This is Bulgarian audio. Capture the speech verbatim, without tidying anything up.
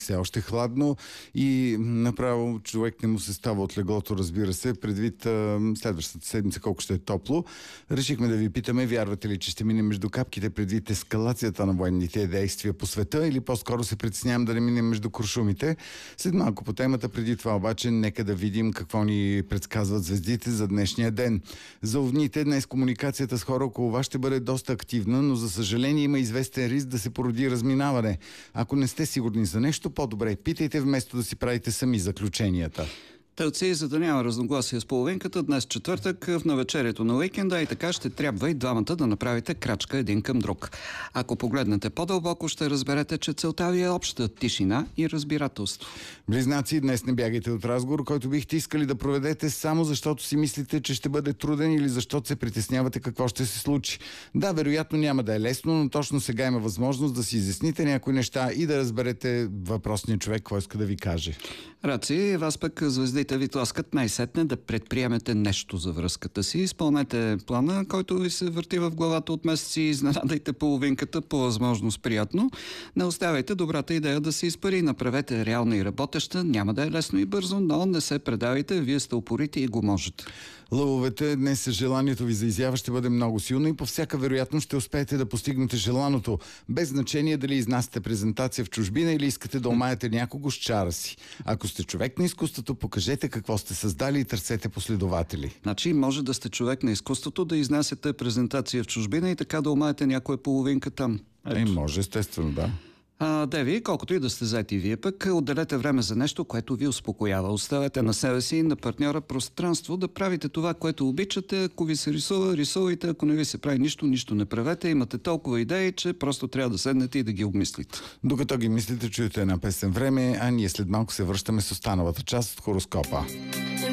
все още хладно и направо човек не му се става от леглото, разбира се, предвид а, следващата седмица колко ще е топло. Решихме да ви питаме, вярвате ли, че ще минем между капките предвид ескалацията на военните действия по света, или по-скоро се притеснявам да не минем между куршумите. След малко по темата, преди това обаче, нека да видим какво ни предсказват звездите за днешния ден. За овните днес комуникацията с хора около вас ще бъде доста активна, но за съжаление има известен риск да се породи разминаване. Ако не сте сигурни за нещо, по-добре питайте, вместо да си правите сами заключенията. Телци, за да няма разногласие с половинката, днес четвъртък в навечерието на уикенда и така ще трябва и двамата да направите крачка един към друг. Ако погледнете по-дълбоко, ще разберете, че целта ви е обща тишина и разбирателство. Близнаци, днес не бягайте от разговор, който бихте искали да проведете само защото си мислите, че ще бъде труден или защото се притеснявате какво ще се случи. Да, вероятно няма да е лесно, но точно сега има възможност да си изясните някои неща и да разберете въпросния човек какво иска да ви каже. Раци, вас пък звездите ви тласкат най-сетне да предприемете нещо за връзката си. Изпълнете плана, който ви се върти в главата от месеци, изненадайте половинката по възможност приятно. Не оставяйте добрата идея да се изпари. Направете реална и работеща. Няма да е лесно и бързо, но не се предавайте. Вие сте упорити и го можете. Лъвовете, днес желанието ви за изява ще бъде много силно и по всяка вероятност ще успеете да постигнете желаното, без значение дали изнасяте презентация в чужбина или искате да омаете някого с чара си. Ако сте човек на изкуството, покажете какво сте създали и търсете последователи. Значи може да сте човек на изкуството, да изнасяте презентация в чужбина и така да омаете някоя половинка там. Е, може, естествено, да. А, Деви, колкото и да сте заети вие пък, отделете време за нещо, което ви успокоява. Оставете на себе си и на партньора пространство да правите това, което обичате. Ако ви се рисува, рисувайте. Ако не ви се прави нищо, нищо не правете. Имате толкова идеи, че просто трябва да седнете и да ги обмислите. Докато ги мислите, чуете една песен време, а ние след малко се връщаме с останалата част от хороскопа.